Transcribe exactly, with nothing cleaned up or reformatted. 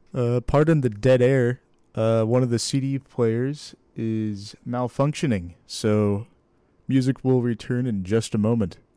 Uh, pardon the dead air. Uh, one of the C D players is malfunctioning, so music will return in just a moment.